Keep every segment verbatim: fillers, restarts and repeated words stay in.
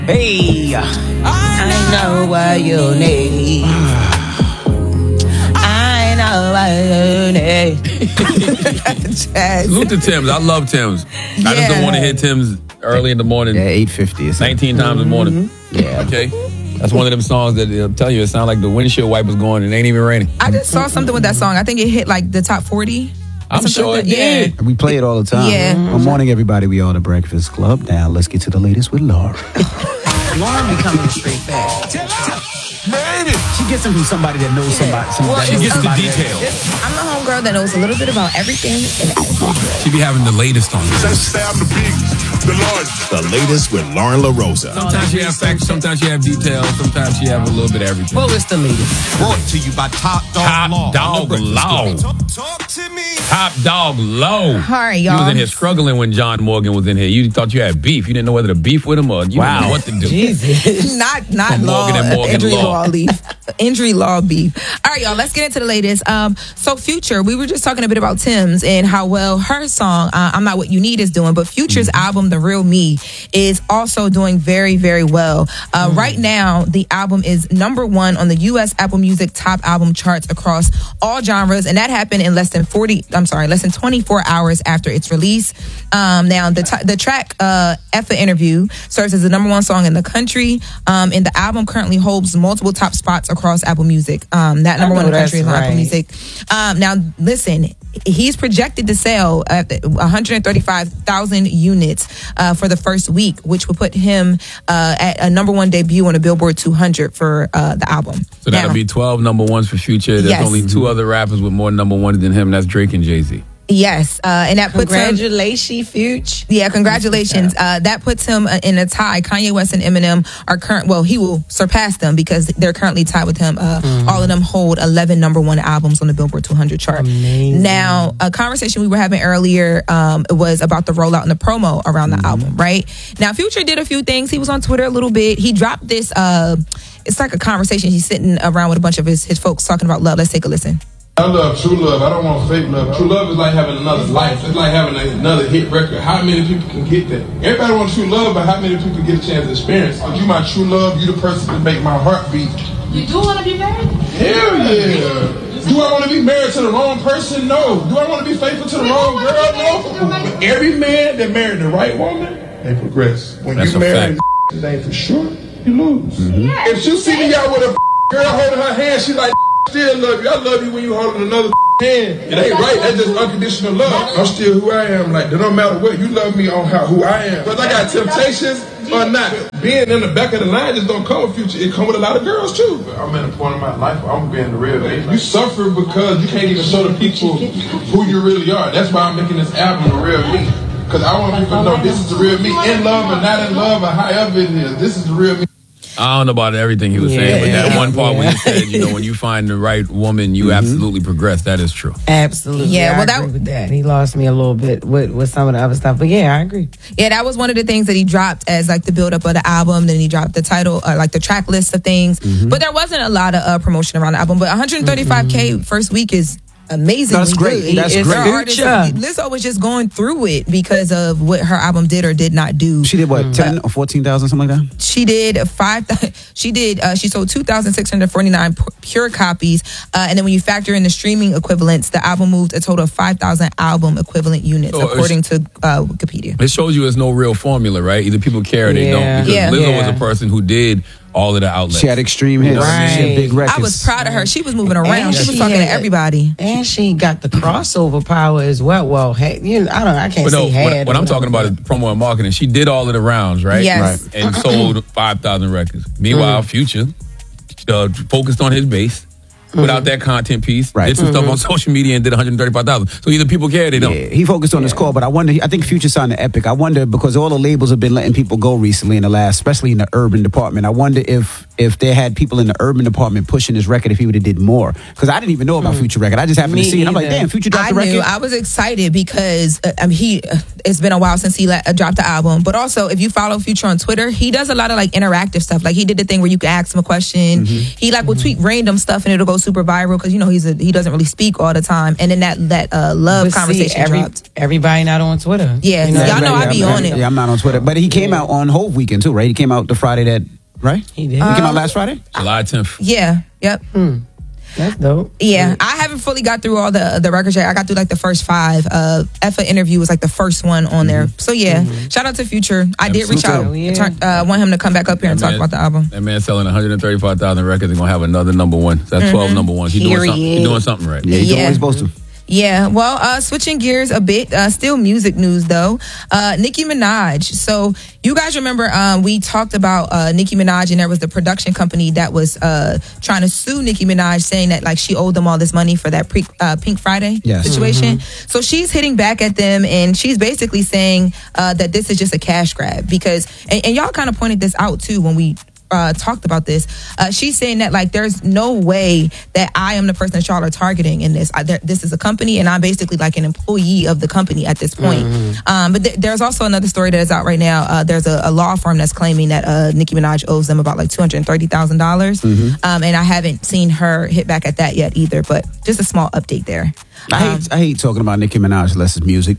Hey, I know what you need. I know what you need. Salute to Tim's. I love Tim's. Yeah. I just don't want to hit Tim's early in the morning. Yeah, eight fifty. nineteen times in the morning. Yeah. Okay. That's one of them songs that I'll tell you, it sounds like the windshield wipers going and it ain't even raining. I just saw something with that song. I think it hit like the top forty. I'm sure it did. Yeah. We play it all the time. Yeah. Good morning, everybody. We are the Breakfast Club. Now, let's get to the latest with Laura. Lauren becoming straight fast. She gets them from somebody that knows somebody. somebody Well, she gets the details. I'm a homegirl that knows a little bit about everything. She be having the latest on this. The latest with Lauren LaRosa. Sometimes you have facts, sometimes you have details, sometimes you have a little bit of everything. Well, it's the latest. Brought to you by Top Dog Top Law. Dog Law. Talk to me. Top Dog Low. All right, You y'all. was in here struggling when John Morgan was in here. You thought you had beef. You didn't know whether to beef with him or you Wow. didn't know what to do. Jesus. Not not From law, Morgan and Morgan injury Law. law beef. Injury law beef. All right, y'all, let's get into the latest. Um, so Future, we were just talking a bit about Tim's and how well her song, uh, I'm Not What You Need, is doing, but Future's Mm-hmm. album, The Real Me, is also doing very, very well. Uh, Mm. Right now, the album is number one on the U S Apple Music top album charts across all genres, and that happened in less than forty, I'm sorry, less than twenty-four hours after its release. Um, now, the t- the track, uh, F the Interview, serves as the number one song in the country, um, and the album currently holds multiple top spots across Apple Music. Um, that number I one in know the country is that's on Apple right. Music. Um, now, listen, he's projected to sell at one hundred thirty-five thousand units uh, for the first week, which would put him uh, at a number one debut on the Billboard two hundred for uh, the album. So that'll Now- be twelve number ones for Future. There's Yes. only two other rappers with more number ones than him. That's Drake and Jay-Z. Yes, uh, and that puts him. Congratulations, Future. Yeah, congratulations. Uh, that puts him uh, in a tie. Kanye West and Eminem are current. Well, he will surpass them because they're currently tied with him. Uh, Mm-hmm. All of them hold eleven number one albums on the Billboard two hundred chart. Amazing. Now, a conversation we were having earlier um, was about the rollout and the promo around the album. Right now, Future did a few things. He was on Twitter a little bit. He dropped this. Uh, it's like a conversation. He's sitting around with a bunch of his, his folks talking about love. Let's take a listen. I love true love. I don't want fake love. True love is like having another life. It's like having another hit record. How many people can get that? Everybody wants true love, but how many people get a chance to experience it? You my true love. You the person that make my heart beat. You do want to be married? Hell yeah. Do I want to be married to the wrong person? No. Do I want to be faithful to the wrong girl? No. But every man that married the right woman, they progress. When That's you a marry fact. it ain't for sure, you lose. Yeah. If you see me out with a girl holding her hand, she like, still love you. I love you when you holding another hand. It ain't right. That's just unconditional love. I'm still who I am. Like, it don't matter what. You love me on how who I am. Whether I got temptations or not. Being in the back of the line just don't come with Future. It come with a lot of girls, too. But I'm at a point in my life where I'm being the real me. You suffer because you can't even show the people who you really are. That's why I'm making this album The Real Me. Because I want people to know this is the real me. In love or not in love or however it is. This is the real me. I don't know about everything he was saying, but that one part where he said, you know, when you find the right woman, you absolutely progress. That is true. Absolutely. Yeah, I well, that- agree with that. He lost me a little bit with, with some of the other stuff, but yeah, I agree. Yeah, that was one of the things that he dropped as like the build up of the album. Then he dropped the title, uh, like the track list of things. But there wasn't a lot of uh, promotion around the album. But one hundred thirty-five K first week is amazing. That's great. That's It's great. her artist- Future. Lizzo was just going through it because of what her album did or did not do. She did what, ten or fourteen thousand, something like that? She did five. She did. Uh, she sold two thousand six hundred forty nine pure copies, uh, and then when you factor in the streaming equivalents, the album moved a total of five thousand album equivalent units, Oh, according to uh, Wikipedia. It shows you there's no real formula, right? Either people care or they Yeah. don't. Because Yeah. Lizzo Yeah. was a person who did all of the outlets. She had extreme hits. Right. She had big records. I was proud of her. She was moving around. And She was she talking to had- everybody. And she got the crossover power as well. Well, hey, you know, I don't. I can't But no, say had. what, what or I'm talking about whatever. is promo and marketing. She did all of the rounds, right? Yes. Right. And sold five thousand records. Meanwhile, Future uh, focused on his base. Without that content piece, Right. did some stuff on social media and did one hundred thirty-five thousand. So either people care or they don't. Yeah, he focused on his call, but I wonder. I think Future signed to Epic. I wonder because all the labels have been letting people go recently in the last, especially in the urban department. I wonder if if they had people in the urban department pushing his record, if he would have did more. Because I didn't even know about Future record. I just happened Me to see it. I'm like, either. damn, Future dropped I the record. knew. I was excited because uh, I mean, he. Uh, it's been a while since he let, uh, dropped the album. But also, if you follow Future on Twitter, he does a lot of like interactive stuff. Like he did the thing where you can ask him a question. He like will tweet random stuff and it'll go super viral because you know he's a, he doesn't really speak all the time, and then that that uh, love But see, conversation every, dropped. Everybody not on Twitter. Yeah, You know, y'all know I be I'm, on it. Yeah, I'm not on Twitter, but he came out on Hove Weekend too, right? He came out the Friday that, right? He did. He came Um, out last Friday. July tenth. Yeah, yep. That's dope. Yeah, I haven't fully got through all the the records yet. I got through like the first five. Uh, Effa interview was like the first one on there. So yeah, shout out to Future. I did reach Future. out. Oh, yeah. Turn- uh, want him to come back up here and That talk man- about the album. That man selling one hundred thirty-five thousand records and gonna have another number one. That's twelve number ones. He doing something. He Period. doing something right. Yeah, he's doing Yeah. what he's supposed to. Yeah, well, uh, switching gears a bit, uh, still music news though. Uh, Nicki Minaj. So you guys remember um, we talked about uh, Nicki Minaj, and there was the production company that was uh, trying to sue Nicki Minaj, saying that like she owed them all this money for that pre- uh, Pink Friday Yes. situation. So she's hitting back at them, and she's basically saying uh, that this is just a cash grab because, and, and y'all kind of pointed this out too when we. Uh, talked about this. Uh, she's saying that like there's no way that I am the person that y'all are targeting in this. I, there, this is a company, and I'm basically like an employee of the company at this point. Um, but th- there's also another story that is out right now. Uh, there's a, a law firm that's claiming that uh, Nicki Minaj owes them about like two hundred thirty thousand dollars, um, and I haven't seen her hit back at that yet either. But just a small update there. I Um, hate I hate talking about Nicki Minaj unless it's music.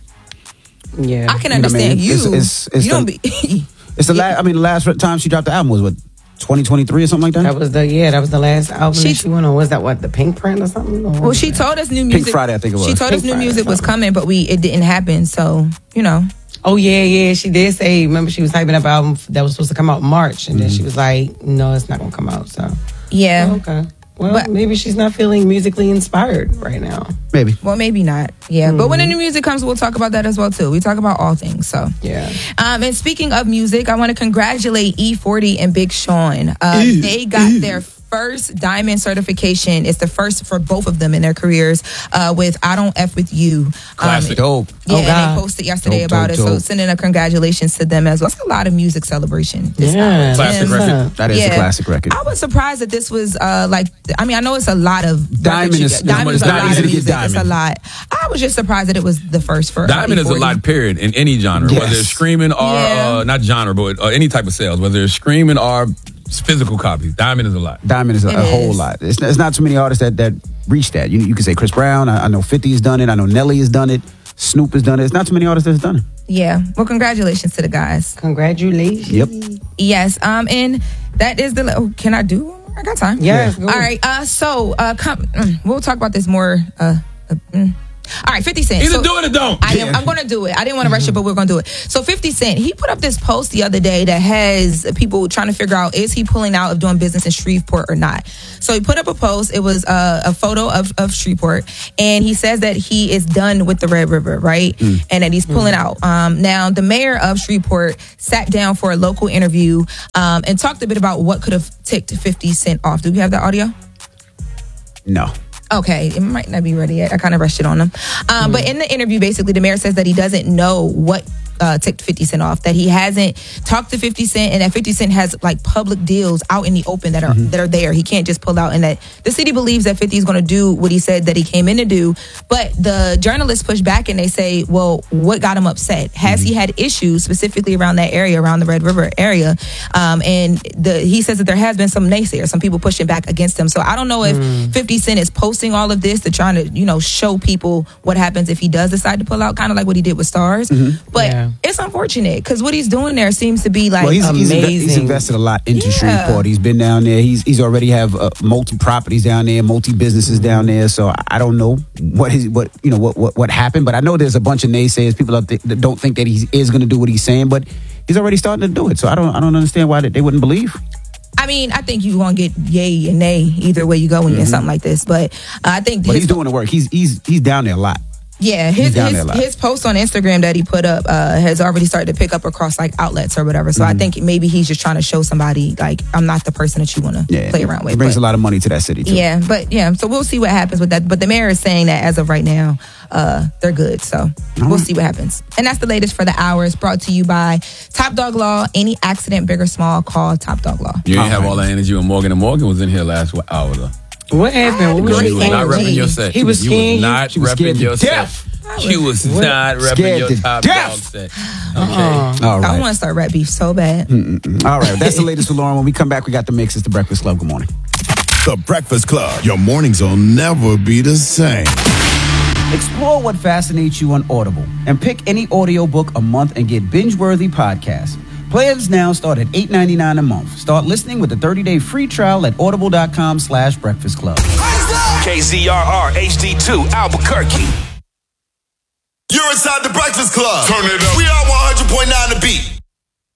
Yeah. I can You know what I understand mean? you. It's- it's- it's you don't the- be. It's the last. I mean, the last time she dropped the album was what twenty twenty-three or something like that. That was the yeah. That was the last album She- that she went on. Was that what the Pink Print or something? Or what Well, was she that? told us new music. Friday, I think it was. She told us Pink new Friday, music was something. coming, but we it didn't happen. So you know. Oh yeah, yeah. She did say. Remember, she was hyping up an album that was supposed to come out in March, and then Mm-hmm. she was like, "No, it's not gonna come out." So Yeah. okay. Well, But- maybe she's not feeling musically inspired right now. Maybe. Well, maybe not. Yeah. But when the new music comes, we'll talk about that as well, too. We talk about all things. So, Yeah. um, and speaking of music, I want to congratulate E forty and Big Sean. Uh, they got their first diamond certification. It's the first for both of them in their careers uh, with I Don't F With You. Classic. Dope. Yeah, Oh, and God. they posted yesterday Dope, about dope, it. So dope. sending a congratulations to them as well. It's a lot of music celebration. This Yeah. Classic Yeah. record. That is a classic record. I was surprised that this was uh, like. I mean, I know it's a lot of Diamond records you is- get. Diamond it's is a not lot easy of to get music. It's a Diamond. lot. I was just surprised that it was the first for. uh, Diamond is a E forty. lot, period, in any genre, Yes. whether it's streaming or Yeah. uh, not genre, but uh, any type of sales, whether it's streaming or physical copies. Diamond is a lot. Diamond is a, It a whole is. lot. It's, it's not too many artists that that reach that. You you can say Chris Brown. I, I know fifty has done it. I know Nelly has done it. Snoop has done it. It's not too many artists that's done it. Yeah. Well, congratulations to the guys. Congratulations. Yep. Yes. Um. And that is the. Oh, can I do? one more? I got time. Yes, All go. right. Uh. So. Uh. Come. mm, we'll talk about this more. Uh. uh, mm. All right. Fifty Cent. Either So- do it or don't. I am, I'm going to do it. I didn't want to rush it, but we're going to do it. So fifty Cent, he put up this post the other day that has people trying to figure out, is he pulling out of doing business in Shreveport or not? So he put up a post. It was uh, a photo of, of Shreveport, and he says that he is done with the Red River, right? And that he's pulling out. Um, now, the mayor of Shreveport sat down for a local interview um, and talked a bit about what could have ticked fifty Cent off. Do we have that audio? No. Okay, it might not be ready yet. I kind of rushed it on him. Um, But in the interview, basically, the mayor says that he doesn't know what uh, ticked fifty Cent off, that he hasn't talked to fifty Cent, and that fifty Cent has like public deals out in the open that are that are there. He can't just pull out, and that the city believes that fifty is going to do what he said that he came in to do. But the journalists push back and they say, well, what got him upset? Has he had issues specifically around that area, around the Red River area? Um, and the he says that there has been some naysayers, some people pushing back against him. So I don't know if fifty Cent is posting all of this to trying to, you know, show people what happens if he does decide to pull out, kind of like what he did with Stars. But Yeah. it's unfortunate because what he's doing there seems to be like Well, he's, he's, inve- amazing. he's invested a lot into Yeah. Shreveport. He's been down there. He's he's already have uh, multi properties down there, multi businesses down there. So I, I don't know what his what you know what, what what happened, but I know there's a bunch of naysayers, people out there that don't think that he is going to do what he's saying, but he's already starting to do it. So I don't I don't understand why they, they wouldn't believe. I mean, I think you're going to get yay and nay either way you go when you're something like this. But uh, I think But his- he's doing the work. He's he's he's down there a lot. Yeah, his He's down his, there a lot. his post on Instagram that he put up uh, has already started to pick up across like outlets or whatever. So I think maybe he's just trying to show somebody like I'm not the person that you want to Yeah, play around with. It brings But- a lot of money to that city too. yeah, but yeah, so we'll see what happens with that. But the mayor is saying that as of right now, uh, they're good. So we'll see what happens. And that's the latest for the hours, brought to you by Top Dog Law. Any accident, big or small, call Top Dog Law. You didn't Oh, have man. all that energy when Morgan and Morgan was in here last hour though. What happened? What was Great She was he not energy. repping your set. He was you scared. was not She was repping scared to your set. death. She was What? not repping Scared your to top death. dog set. Okay. Uh-uh. All I right. want to start rap beef so bad. All right. That's the latest for Lauren. When we come back, we got the mix. It's the Breakfast Club. Good morning. The Breakfast Club. Your mornings will never be the same. Explore what fascinates you on Audible and pick any audiobook a month and get binge-worthy podcasts. Plans now start at eight ninety-nine a month. Start listening with a thirty-day free trial at audible.com slash breakfast club. K Z R R H D two Albuquerque. You're inside the Breakfast Club. Turn it up. We are one hundred point nine The Beat.